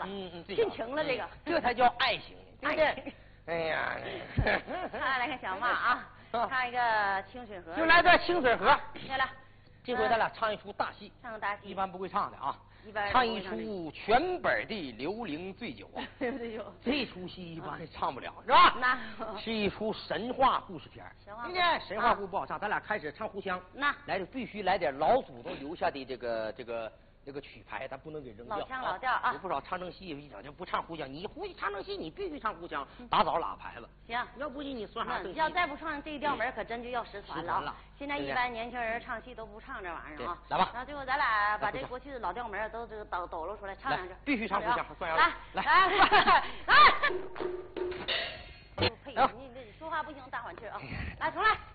了，尽情了，这个这才叫爱情，对不对？哎呀， 他来看小嘛啊，唱一个《清水河》， 就来段《清水河》。 来了， 这回咱俩唱一出大戏， 唱个大戏， 一般不会唱的啊。 一般唱一出全本的刘伶醉酒啊，这出戏一般唱不了，是吧？ 那是一出神话故事片，对不对？神话故事不好唱，咱俩开始唱互相。 那来的必须来点老祖宗留下的这个曲牌，咱不能给扔掉。 老腔老调啊！ 有不少唱正戏一讲就不唱互相，你唱正戏你必须唱互相，打早拉牌子。 行， 要不你算啥正戏？ 要再不唱这一调门，可真就要失传了。现在一般年轻人唱戏都不唱这玩意儿啊。 来吧， 那最后咱俩把这过去的老调门都这个抖搂出来唱两句。 必须唱互相，算来来。 呸！你说话不行，大缓气啊！来，重来。